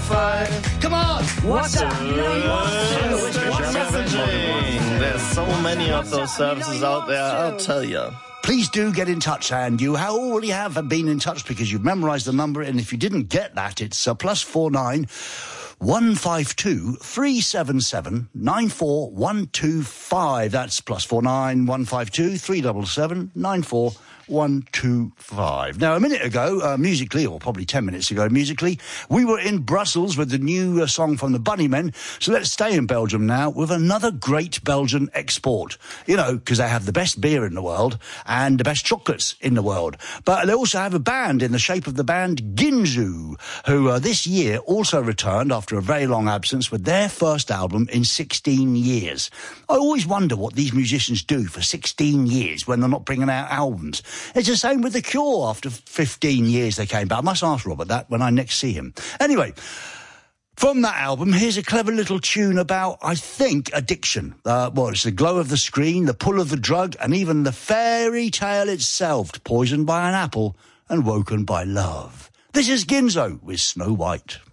105. Come on! What's up? There's so many of those services out there, I'll tell you. Please do get in touch, and you already have been in touch because you've memorised the number, and if you didn't get that, it's +49 152 377 94125. That's +49 152 377 94125. Now, a minute ago, musically, or probably 10 minutes ago, musically, we were in Brussels with the new song from the Bunnymen. So let's stay in Belgium now with another great Belgian export. You know, because they have the best beer in the world and the best chocolates in the world. But they also have a band in the shape of the band Ginzu, who this year also returned after a very long absence with their first album in 16 years. I always wonder what these musicians do for 16 years when they're not bringing out albums. It's the same with The Cure. After 15 years they came back. I must ask Robert that when I next see him. Anyway, from that album, here's a clever little tune about, I think, addiction. It's the glow of the screen, the pull of the drug, and even the fairy tale itself, poisoned by an apple and woken by love. This is Ginzo with Snow White.